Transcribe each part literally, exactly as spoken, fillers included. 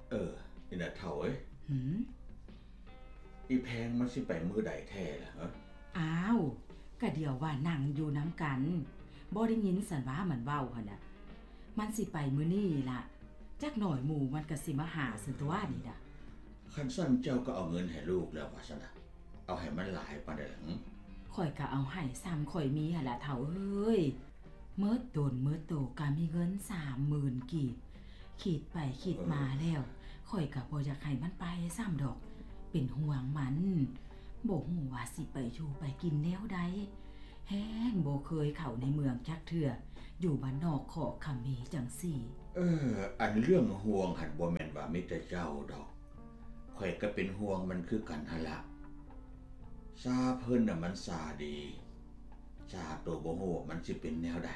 เออนี่นะเฒ่าเอ้ยหืมอีแพงมันสิไปมื้อใดแท้ล่ะฮะอ้าวก็เดี๋ยวว่านั่งอยู่น้ำกันบ่ได้ยินสันว่ามันเว้าหั่นน่ะมันสิไปมื้อนี้ล่ะจักหน่อยหมู่มันก็สิมาหาซั่นตัวนี่น่ะคันซั่นเจ้าก็เอาเงินให้ลูกแล้วว่าซั่นน่ะเอาให้มันหลายปานใดล่ะหึข่อยก็เอาให้ซ้ำข่อยมีหั่นล่ะเฒ่าเอ้ยเมิดโดนเมิดโตก็มีเงิน สามหมื่น กีบคิดไปคิดมาแล้วข่อยก็บ่อยากให้มันไปซ้ำดอกเป็นห่วงมันบ่ฮู้ว่าสิไปอยู่ไปกินแนวใดแฮงบ่เคยเข้าในเมืองจักเทื่ออยู่บ้านนอกขอคำมีจังซี่เอออันเรื่องห่วงหันบ่แม่นว่ามีแต่เจ้าดอกข่อยก็เป็นห่วงมันคือกันหั่นล่ะซาเพิ่นน่ะมันซาดีซาตัวบ่ฮู้มันสิเป็นแนวใด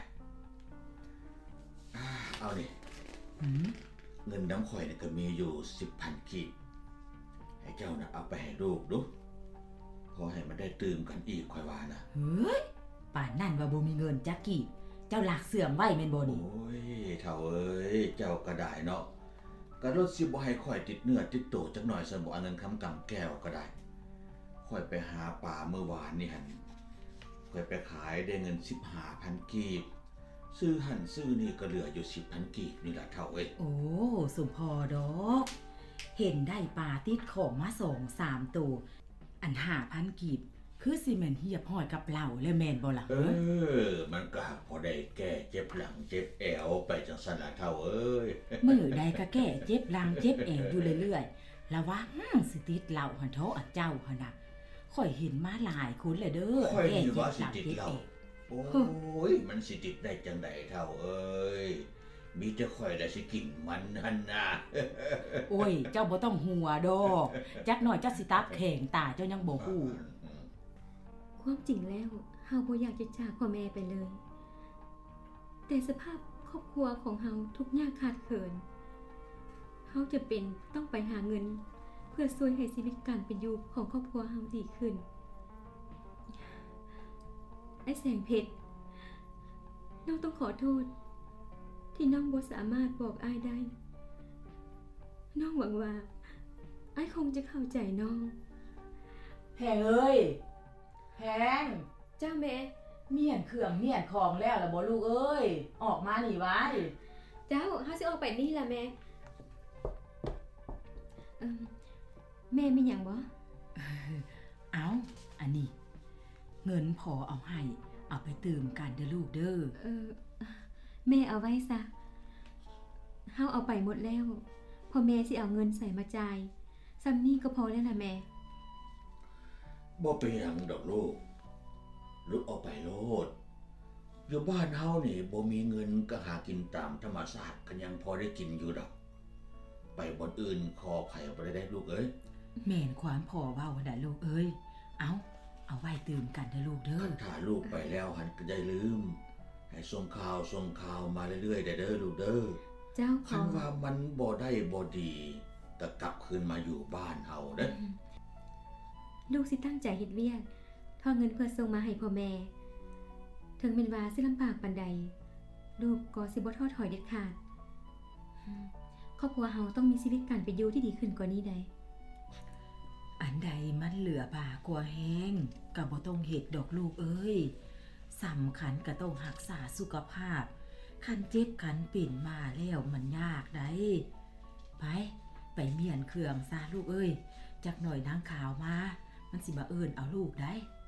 อ่าเอานี่หืมเงินน้ำข่อยนี่ก็มีอยู่ สิบพัน กีบให้เจ้าน่ะเอาไปให้ลูกดูพอให้มันได้ตื่มกันอีกค่อยว่านะเฮ้ยป่านนั้นว่าบ่มีเงินจักกี่เจ้าหลักเสื่อมไว้แม่นบ่นี่โอ้ยเฒ่าเอ้ยเจ้าก็ได้เนาะก็รถสิบ่ให้ข่อยติดเนื้อติดโตจักหน่อยซั่นบ่เอาเงินค้ำกำแก้วก็ได้ข่อยไปหาปลาเมื่อวานนี่หั่นข่อยไปขายได้เงิน สิบห้าพัน กีบซื้อหั่นซื้อนี่ก็เหลืออยู่ สิบพัน กีบนี่ล่ะเฒ่าเอ้ยโอ้สมพอดอกเห็นได้ปลาติดของมา สองสาม ตัวอัน ห้าพัน กีบคือสิแม่นเหียบห้อยกับเหล้าเลยแม่นบ่ล่ะเออมันก็พอได้แก้เจ็บหลังเจ็บแอวไปจังซั่นล่ะเฒ่าเอ้ยมื้อใดก็แก้เจ็บหลังเจ็บแอวอยู่เรื่อยๆระวังสิติดเหล้าหั่นเถาะอันเจ้าหั่นน่ะข่อยเห็นมาหลายคนแล้วเด้อแก้เจ็บหลังเจ็บแอวโอ้ยมันสิติดได้จังได๋เฒ่าเอ้ยมีแต่ข่อยได้สิกินมันหั่นน่ะโอ้ยเจ้าบ่ต้องหัวดอกจักหน่อยจักสิตับแข็งตาเจ้ายังบ่ฮู้ความจริงแล้วเฮาบ่อยากจะจากพ่อแม่ไปเลยแต่สภาพครอบครัวของเฮาทุกข์ยากขาดเขินเฮาจะเป็นต้องไปหาเงินเพื่อช่วยให้ชีวิตการเป็นอยู่ของครอบครัวเฮาดีขึ้นไอ้แสงเพชรน้องต้องขอโทษที่น้องบ่สามารถบอกอ้ายได้น้องหวังว่าอ้ายคงจะเข้าใจน้องแพงเอ้ยแพงเจ้าแม่เมียนเครื่องเมียนของแล้วล่ะบ่ลูกเอ้ยออกมานี่ไว้เจ้าเฮาสิออกไปนี่ล่ะแม่เอ่อแม่มีหยังบ่เอ้าอันนี้เงินพอเอาให้เอาไปเติมกันเด้อลูกเด้อเออแม่เอาไว้ซะเฮาเอาไปหมดแล้วพอแม่สิเอาเงินใส่มาจ่ายซ้ำนี้ก็พอแล้วล่ะแม่บ่เป็นหยังดอกลูกลูกเอาไปโลดอยู่บ้านเฮานี่บ่มีเงินก็หากินตามธรรมชาติก็ยังพอได้กินอยู่ดอกไปบ่อื่นขอไผบ่ได้ได้ลูกเอ้ยแม่นความพ่อเว้าน่ะลูกเอ้ยเอาเอาไว้ตื่มกันเด้อลูกเด้อถ้าลูกไปแล้วหันก็ได้ลืมให้ส่งข่าวส่งข่าวมาเรื่อยๆเด้อลูกเด้อเจ้าขอคันว่ามันบ่ได้บ่ดีก็กลับคืนมาอยู่บ้านเฮาเด้อลูกสิตั้งใจเฮ็ดเวียกทอดเงินเพื่อส่งมาให้พ่อแม่ถึงเป็นว่าสิลำบากปานใดลูกก็สิบ่ท้อถอยเด็ดขาดครอบครัวเฮาต้องมีชีวิตการเป็นอยู่ที่ดีขึ้นกว่านี้ได้อันใดมันเหลือบากว่าแห้งก็บ่ต้องเฮ็ดดอกลูกเอ้ยสำคัญก็ต้องรักษาสุขภาพคันเจ็บคันปิ่นมาแล้วมันยากได้ไปไปเมียนเครื่องซะลูกเอ้ยจักหน่อยนางขาวมามันสิมาเอิ้นเอาลูกได้